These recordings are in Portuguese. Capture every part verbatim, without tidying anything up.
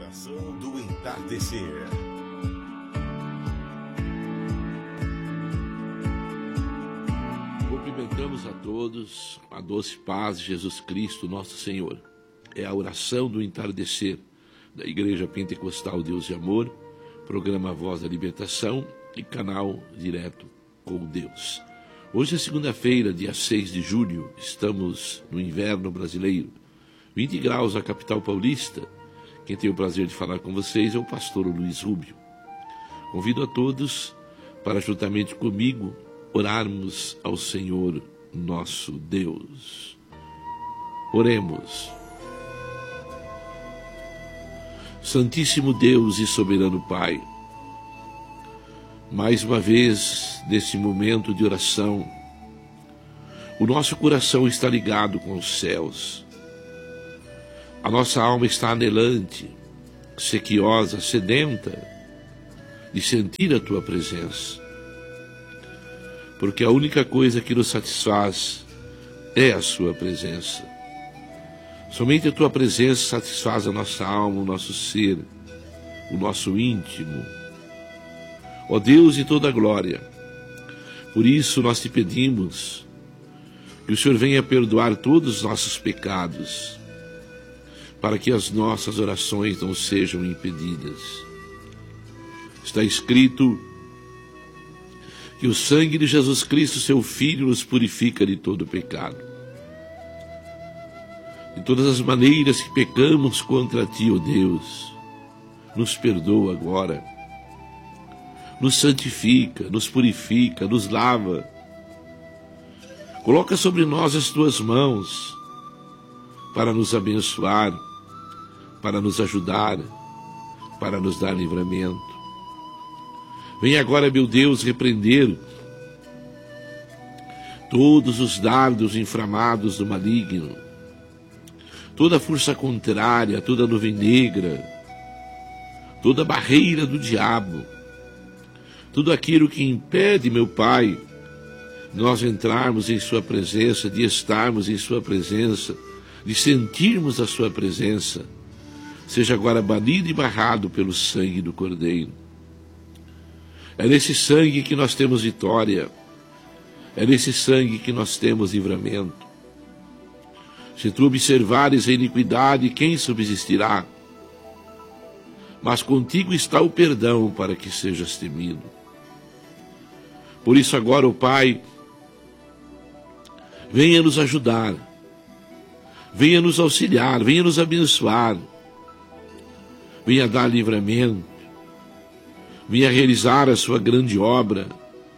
Oração do entardecer. Cumprimentamos a todos a doce paz de Jesus Cristo, nosso Senhor. É a oração do entardecer da Igreja Pentecostal Deus e Amor, programa Voz da Libertação e canal Direto com Deus. Hoje é segunda-feira, dia seis de julho, estamos no inverno brasileiro, vinte graus na capital paulista. Quem tem o prazer de falar com vocês é o pastor Luiz Rubio. Convido a todos para, juntamente comigo, orarmos ao Senhor nosso Deus. Oremos. Santíssimo Deus e soberano Pai, mais uma vez, nesse momento de oração, o nosso coração está ligado com os céus. A nossa alma está anelante, sequiosa, sedenta de sentir a Tua presença. Porque a única coisa que nos satisfaz é a Sua presença. Somente a Tua presença satisfaz a nossa alma, o nosso ser, o nosso íntimo. Ó Deus de toda a glória, por isso nós te pedimos que o Senhor venha perdoar todos os nossos pecados, para que as nossas orações não sejam impedidas. Está escrito que o sangue de Jesus Cristo, seu Filho, nos purifica de todo pecado. De todas as maneiras que pecamos contra Ti, ó Deus, nos perdoa agora. Nos santifica, nos purifica, nos lava. Coloca sobre nós as Tuas mãos para nos abençoar, para nos ajudar, para nos dar livramento. Vem agora, meu Deus, repreender todos os dardos inflamados do maligno, toda força contrária, toda nuvem negra, toda barreira do diabo, tudo aquilo que impede, meu Pai, nós entrarmos em Sua presença, de estarmos em Sua presença, de sentirmos a Sua presença, seja agora banido e barrado pelo sangue do Cordeiro. É nesse sangue que nós temos vitória, é nesse sangue que nós temos livramento. Se tu observares a iniquidade, quem subsistirá? Mas contigo está o perdão para que sejas temido. Por isso agora, ó Pai, venha nos ajudar, venha nos auxiliar, venha nos abençoar, venha dar livramento, venha realizar a Sua grande obra,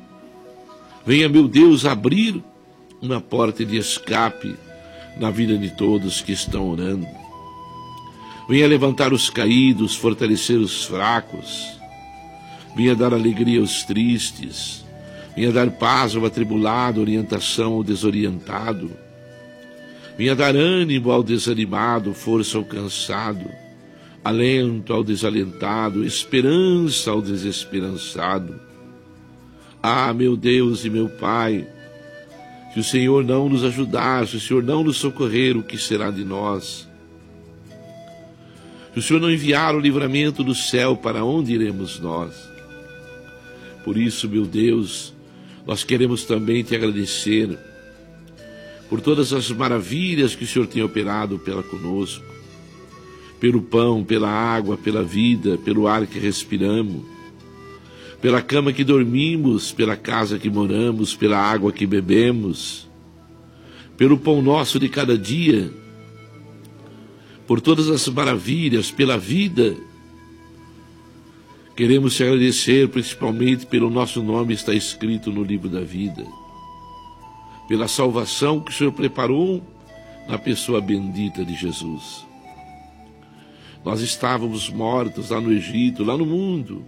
venha, meu Deus, abrir uma porta de escape na vida de todos que estão orando. Venha levantar os caídos, fortalecer os fracos, venha dar alegria aos tristes, venha dar paz ao atribulado, orientação ao desorientado, venha dar ânimo ao desanimado, força ao cansado, alento ao desalentado, esperança ao desesperançado. Ah, meu Deus e meu Pai, se o Senhor não nos ajudar, se o Senhor não nos socorrer, o que será de nós? Se o Senhor não enviar o livramento do céu, para onde iremos nós? Por isso, meu Deus, nós queremos também Te agradecer por todas as maravilhas que o Senhor tem operado pela conosco, pelo pão, pela água, pela vida, pelo ar que respiramos, pela cama que dormimos, pela casa que moramos, pela água que bebemos, pelo pão nosso de cada dia, por todas as maravilhas, pela vida. Queremos Te agradecer principalmente pelo nosso nome está escrito no livro da vida, pela salvação que o Senhor preparou na pessoa bendita de Jesus. Nós estávamos mortos lá no Egito, lá no mundo,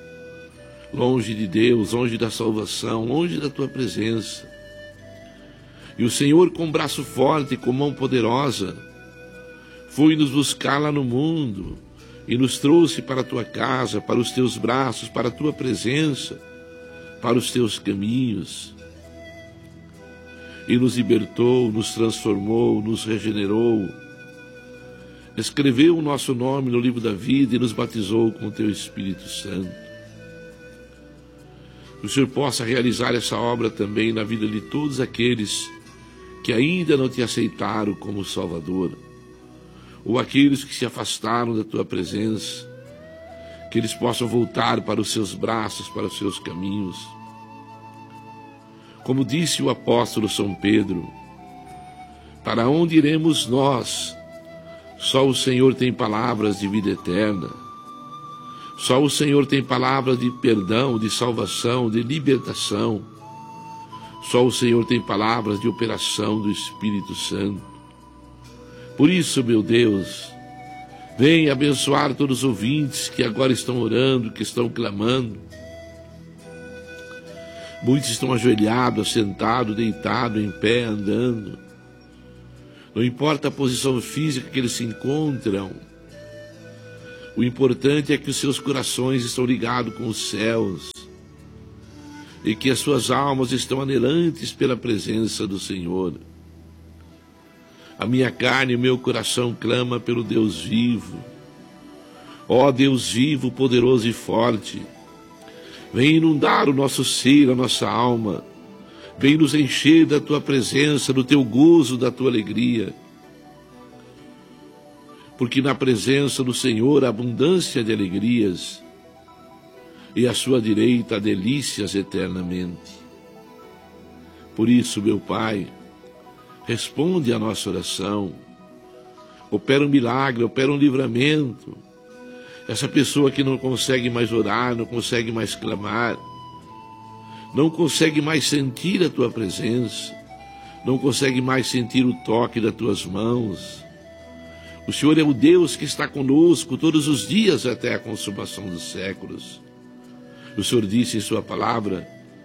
longe de Deus, longe da salvação, longe da Tua presença. E o Senhor, com braço forte e com mão poderosa, foi nos buscar lá no mundo e nos trouxe para a Tua casa, para os Teus braços, para a Tua presença, para os Teus caminhos. E nos libertou, nos transformou, nos regenerou, escreveu o nosso nome no livro da vida e nos batizou com o teu Espírito Santo. Que o Senhor possa realizar essa obra também na vida de todos aqueles que ainda não te aceitaram como Salvador, ou aqueles que se afastaram da tua presença, que eles possam voltar para os seus braços, para os seus caminhos. Como disse o apóstolo São Pedro, para onde iremos nós? Só o Senhor tem palavras de vida eterna. Só o Senhor tem palavras de perdão, de salvação, de libertação. Só o Senhor tem palavras de operação do Espírito Santo. Por isso, meu Deus, vem abençoar todos os ouvintes que agora estão orando, que estão clamando. Muitos estão ajoelhados, assentados, deitados, em pé, andando. Não importa a posição física que eles se encontram, o importante é que os seus corações estão ligados com os céus e que as suas almas estão anelantes pela presença do Senhor. A minha carne e o meu coração clama pelo Deus vivo. Ó Deus vivo, poderoso e forte, vem inundar o nosso ser, a nossa alma. Vem nos encher da tua presença, do teu gozo, da tua alegria. Porque na presença do Senhor há abundância de alegrias, e à sua direita há delícias eternamente. Por isso, meu Pai, responde à nossa oração. Opera um milagre, opera um livramento. Essa pessoa que não consegue mais orar, não consegue mais clamar, não consegue mais sentir a tua presença, não consegue mais sentir o toque das tuas mãos. O Senhor é o Deus que está conosco todos os dias até a consumação dos séculos. O Senhor disse em sua palavra,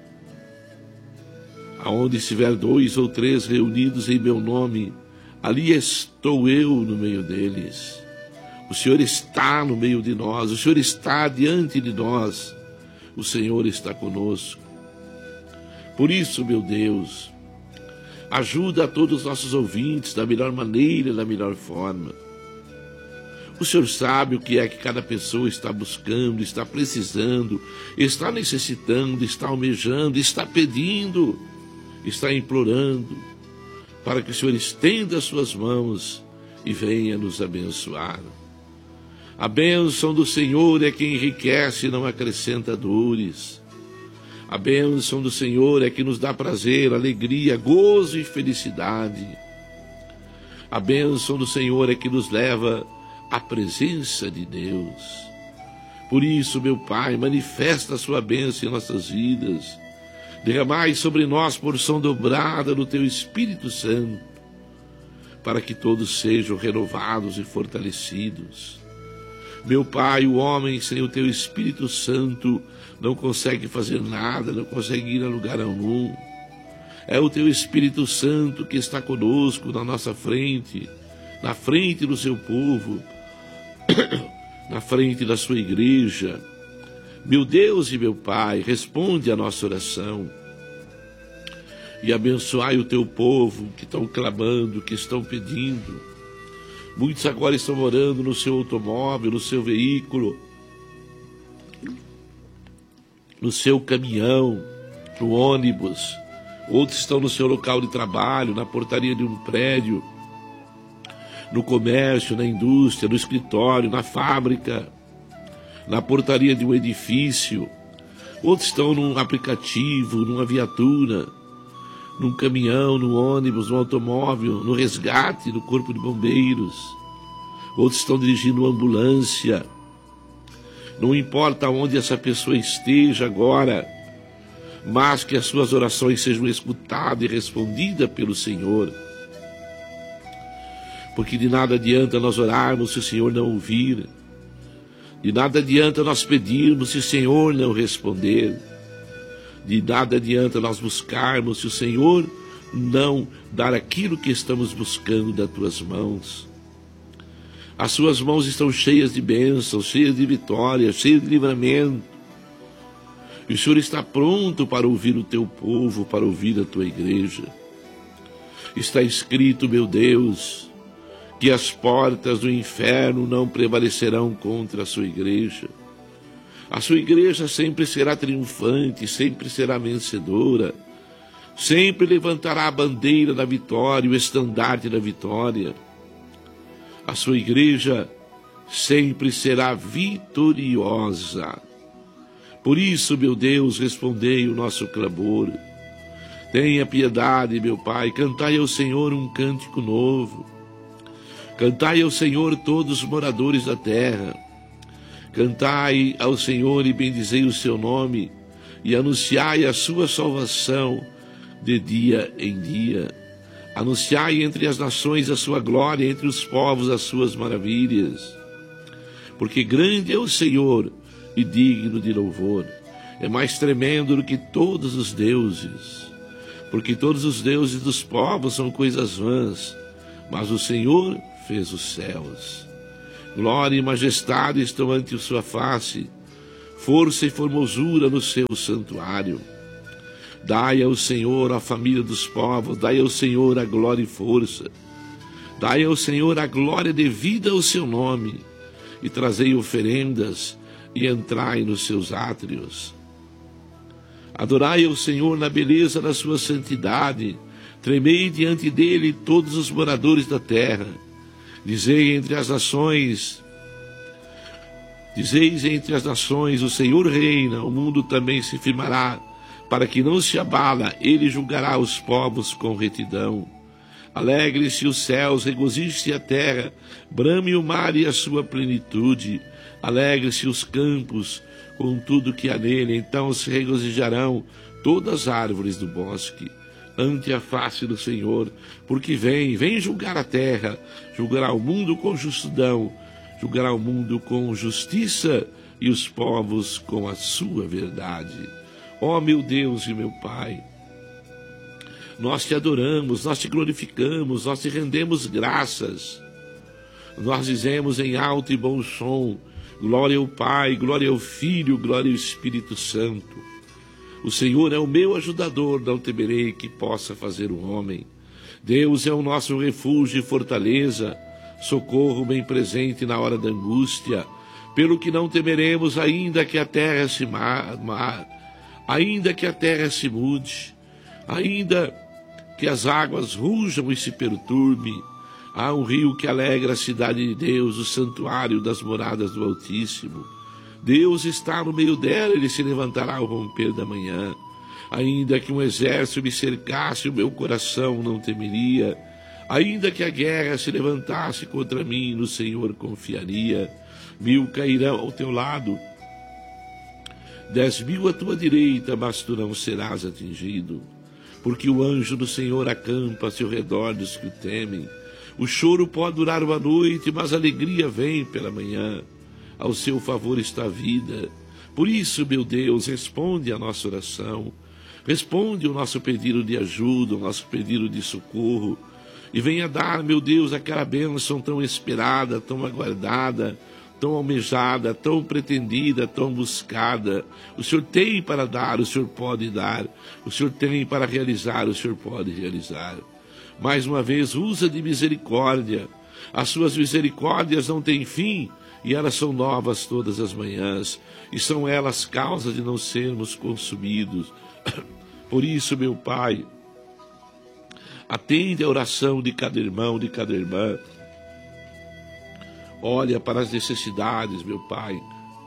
aonde estiver dois ou três reunidos em meu nome, ali estou eu no meio deles. O Senhor está no meio de nós, o Senhor está diante de nós, o Senhor está conosco. Por isso, meu Deus, ajuda a todos os nossos ouvintes da melhor maneira, da melhor forma. O Senhor sabe o que é que cada pessoa está buscando, está precisando, está necessitando, está almejando, está pedindo, está implorando, para que o Senhor estenda as suas mãos e venha nos abençoar. A bênção do Senhor é que enriquece e não acrescenta dores. A bênção do Senhor é que nos dá prazer, alegria, gozo e felicidade. A bênção do Senhor é que nos leva à presença de Deus. Por isso, meu Pai, manifesta a sua bênção em nossas vidas. Derramai sobre nós porção dobrada do Teu Espírito Santo, para que todos sejam renovados e fortalecidos. Meu Pai, o homem sem o Teu Espírito Santo não consegue fazer nada, não consegue ir a lugar algum. É o Teu Espírito Santo que está conosco na nossa frente, na frente do Seu povo, na frente da Sua igreja. Meu Deus e meu Pai, responde a nossa oração e abençoai o Teu povo que estão clamando, que estão pedindo. Muitos agora estão orando no seu automóvel, no seu veículo, no seu caminhão, no ônibus. Outros estão no seu local de trabalho, na portaria de um prédio, no comércio, na indústria, no escritório, na fábrica, na portaria de um edifício. Outros estão num aplicativo, numa viatura, num caminhão, no ônibus, no automóvel, no resgate do corpo de bombeiros. Outros estão dirigindo uma ambulância. Não importa onde essa pessoa esteja agora, mas que as suas orações sejam escutadas e respondidas pelo Senhor. Porque de nada adianta nós orarmos se o Senhor não ouvir. De nada adianta nós pedirmos se o Senhor não responder. De nada adianta nós buscarmos se o Senhor não dar aquilo que estamos buscando das tuas mãos. As suas mãos estão cheias de bênçãos, cheias de vitórias, cheias de livramento. E o Senhor está pronto para ouvir o teu povo, para ouvir a tua igreja. Está escrito, meu Deus, que as portas do inferno não prevalecerão contra a sua igreja. A sua igreja sempre será triunfante, sempre será vencedora, sempre levantará a bandeira da vitória, o estandarte da vitória. A sua igreja sempre será vitoriosa. Por isso, meu Deus, respondei o nosso clamor. Tenha piedade, meu Pai, cantai ao Senhor um cântico novo. Cantai ao Senhor todos os moradores da terra. Cantai ao Senhor e bendizei o seu nome, e anunciai a sua salvação de dia em dia. Anunciai entre as nações a sua glória, entre os povos as suas maravilhas. Porque grande é o Senhor e digno de louvor. É mais tremendo do que todos os deuses. Porque todos os deuses dos povos são coisas vãs, mas o Senhor fez os céus. Glória e majestade estão ante sua face, força e formosura no seu santuário. Dai ao Senhor a família dos povos, dai ao Senhor a glória e força. Dai ao Senhor a glória devida ao seu nome, e trazei oferendas, e entrai nos seus átrios. Adorai ao Senhor na beleza da sua santidade, tremei diante dele todos os moradores da terra. Dizei entre as nações, dizeis entre as nações, o Senhor reina, o mundo também se firmará, para que não se abala, ele julgará os povos com retidão. Alegre-se os céus, regozije-se a terra, brame o mar e a sua plenitude, alegre-se os campos com tudo que há nele, então se regozijarão todas as árvores do bosque ante a face do Senhor, porque vem, vem julgar a terra, julgará o mundo com justidão, julgará o mundo com justiça e os povos com a sua verdade. Ó meu Deus e meu Pai, nós te adoramos, nós te glorificamos, nós te rendemos graças. Nós dizemos em alto e bom som, glória ao Pai, glória ao Filho, glória ao Espírito Santo. O Senhor é o meu ajudador, não temerei que possa fazer o homem. Deus é o nosso refúgio e fortaleza, socorro bem presente na hora da angústia. Pelo que não temeremos, ainda que a terra se mar, mar, ainda que a terra se mude, ainda que as águas rujam e se perturbem. Há um rio que alegra a cidade de Deus, o santuário das moradas do Altíssimo. Deus está no meio dela, ele se levantará ao romper da manhã. Ainda que um exército me cercasse, o meu coração não temeria. Ainda que a guerra se levantasse contra mim, no Senhor confiaria. Mil cairão ao teu lado, dez mil à tua direita, mas tu não serás atingido. Porque o anjo do Senhor acampa ao seu redor dos que o temem. O choro pode durar uma noite, mas a alegria vem pela manhã. Ao seu favor está a vida. Por isso, meu Deus, responde a nossa oração. Responde o nosso pedido de ajuda, o nosso pedido de socorro. E venha dar, meu Deus, aquela bênção tão esperada, tão aguardada, tão almejada, tão pretendida, tão buscada. O Senhor tem para dar, o Senhor pode dar. O Senhor tem para realizar, o Senhor pode realizar. Mais uma vez, usa de misericórdia. As suas misericórdias não têm fim, e elas são novas todas as manhãs, e são elas causa de não sermos consumidos. Por isso, meu Pai, atende a oração de cada irmão, de cada irmã. Olha para as necessidades, meu Pai.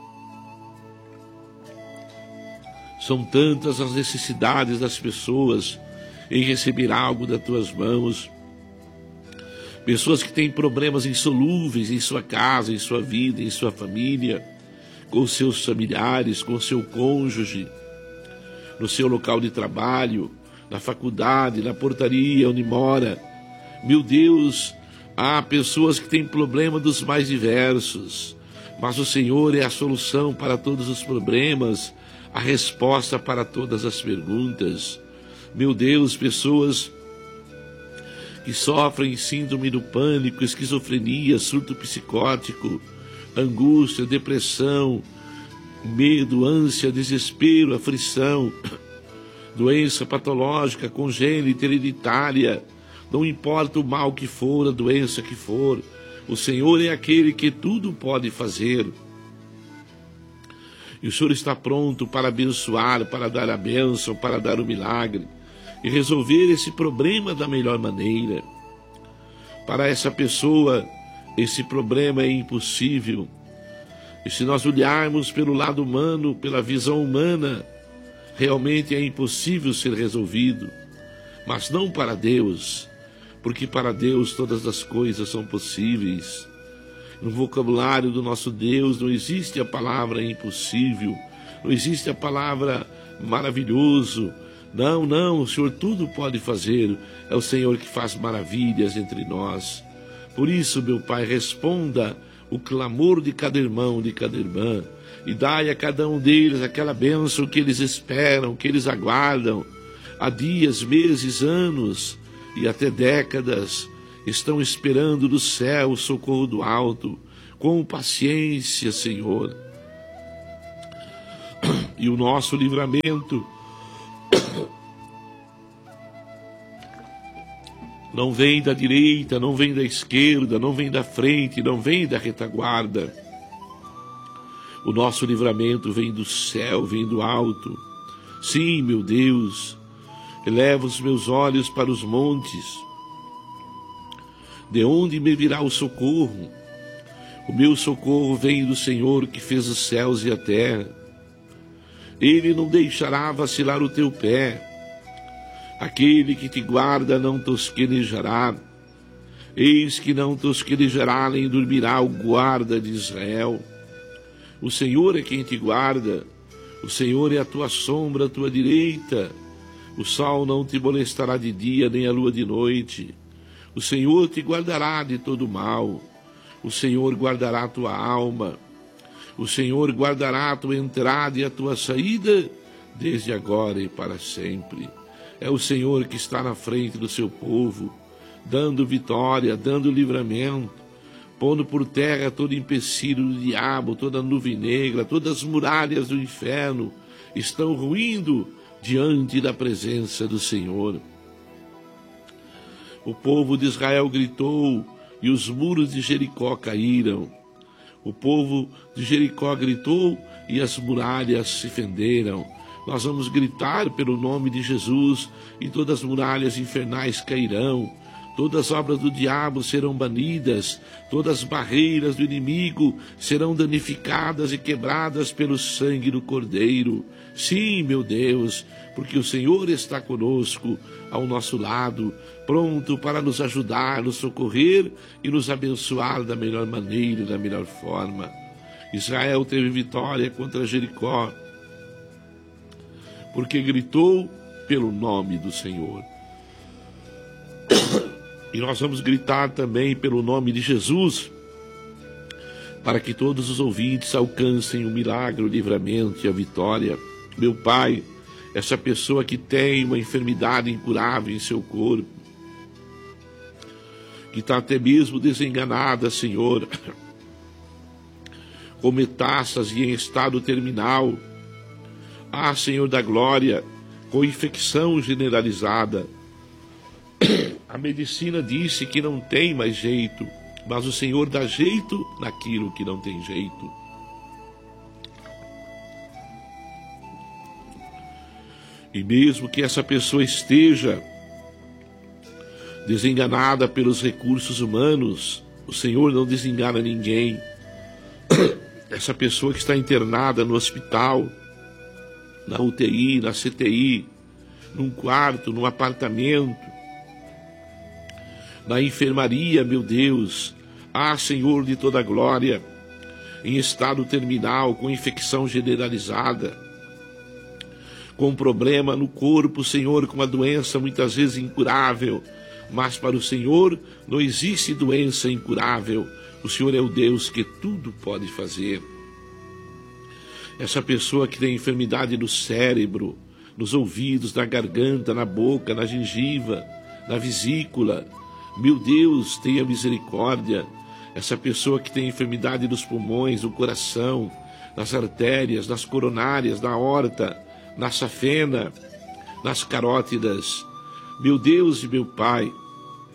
São tantas as necessidades das pessoas em receber algo das tuas mãos. Pessoas que têm problemas insolúveis em sua casa, em sua vida, em sua família, com seus familiares, com seu cônjuge, no seu local de trabalho, na faculdade, na portaria onde mora. Meu Deus, há pessoas que têm problemas dos mais diversos, mas o Senhor é a solução para todos os problemas, a resposta para todas as perguntas. Meu Deus, pessoas que sofrem síndrome do pânico, esquizofrenia, surto psicótico, angústia, depressão, medo, ânsia, desespero, aflição, doença patológica, congênita, hereditária, Não importa o mal que for, a doença que for, o Senhor é aquele que tudo pode fazer. E o Senhor está pronto para abençoar, para dar a bênção, para dar o milagre e resolver esse problema da melhor maneira. Para essa pessoa, esse problema é impossível. E se nós olharmos pelo lado humano, pela visão humana, realmente é impossível ser resolvido. Mas não para Deus, porque para Deus todas as coisas são possíveis. No vocabulário do nosso Deus não existe a palavra impossível, não existe a palavra maravilhoso. Não, não, o Senhor tudo pode fazer. É o Senhor que faz maravilhas entre nós. Por isso, meu Pai, responda o clamor de cada irmão, de cada irmã, e dai a cada um deles aquela bênção que eles esperam, que eles aguardam. Há dias, meses, anos e até décadas estão esperando do céu o socorro do alto, com paciência, Senhor. E o nosso livramento não vem da direita, não vem da esquerda, não vem da frente, não vem da retaguarda. O nosso livramento vem do céu, vem do alto. Sim, meu Deus, eleva os meus olhos para os montes. De onde me virá o socorro? O meu socorro vem do Senhor que fez os céus e a terra. Ele não deixará vacilar o teu pé. Aquele que te guarda não tosquenejará. Eis que não tosquenejará nem dormirá o guarda de Israel. O Senhor é quem te guarda. O Senhor é a tua sombra à tua direita. O sol não te molestará de dia, nem a lua de noite. O Senhor te guardará de todo mal. O Senhor guardará a tua alma. O Senhor guardará a tua entrada e a tua saída, desde agora e para sempre. É o Senhor que está na frente do seu povo, dando vitória, dando livramento, pondo por terra todo empecilho do diabo, toda nuvem negra, todas as muralhas do inferno estão ruindo diante da presença do Senhor. O povo de Israel gritou e os muros de Jericó caíram. O povo de Jericó gritou e as muralhas se fenderam. Nós vamos gritar pelo nome de Jesus e todas as muralhas infernais cairão. Todas as obras do diabo serão banidas, todas as barreiras do inimigo serão danificadas e quebradas pelo sangue do Cordeiro. Sim, meu Deus, porque o Senhor está conosco, ao nosso lado, pronto para nos ajudar, nos socorrer e nos abençoar da melhor maneira, da melhor forma. Israel teve vitória contra Jericó, porque gritou pelo nome do Senhor. E nós vamos gritar também pelo nome de Jesus, para que todos os ouvintes alcancem o milagre, o livramento e a vitória. Meu Pai, essa pessoa que tem uma enfermidade incurável em seu corpo, que está até mesmo desenganada, Senhor, com metástase e em estado terminal. Ah, Senhor da glória, com infecção generalizada. A medicina disse que não tem mais jeito, mas o Senhor dá jeito naquilo que não tem jeito. E mesmo que essa pessoa esteja desenganada pelos recursos humanos, o Senhor não desengana ninguém. Essa pessoa que está internada no hospital, na U T I, na C T I, num quarto, num apartamento, na enfermaria, meu Deus, ah, Senhor de toda glória, em estado terminal, com infecção generalizada, com problema no corpo, Senhor, com uma doença muitas vezes incurável, mas para o Senhor não existe doença incurável. O Senhor é o Deus que tudo pode fazer. Essa pessoa que tem enfermidade no cérebro, nos ouvidos, na garganta, na boca, na gengiva, na vesícula, meu Deus, tenha misericórdia. Essa pessoa que tem enfermidade nos pulmões, no coração, nas artérias, nas coronárias, na aorta, na safena, nas carótidas. Meu Deus e meu Pai,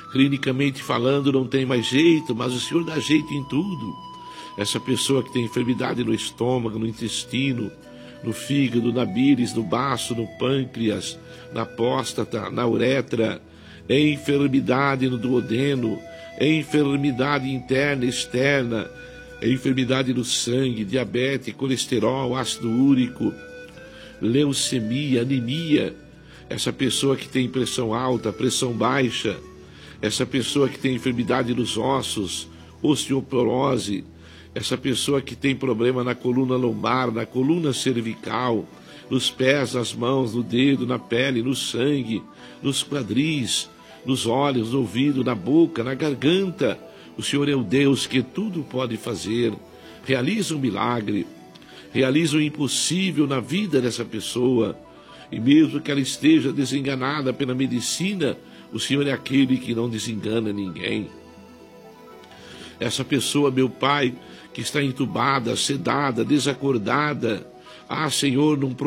clinicamente falando não tem mais jeito, mas o Senhor dá jeito em tudo. Essa pessoa que tem enfermidade no estômago, no intestino, no fígado, na bíris, no baço, no pâncreas, na próstata, na uretra, enfermidade no duodeno, enfermidade interna e externa, enfermidade no sangue, diabetes, colesterol, ácido úrico, leucemia, anemia, essa pessoa que tem pressão alta, pressão baixa, essa pessoa que tem enfermidade nos ossos, osteoporose, essa pessoa que tem problema na coluna lombar, na coluna cervical, nos pés, nas mãos, no dedo, na pele, no sangue, nos quadris, nos olhos, no ouvido, na boca, na garganta. O Senhor é o Deus que tudo pode fazer. Realiza um milagre, realiza o impossível na vida dessa pessoa. E mesmo que ela esteja desenganada pela medicina, o Senhor é aquele que não desengana ninguém. Essa pessoa, meu Pai, que está entubada, sedada, desacordada, ah, Senhor, num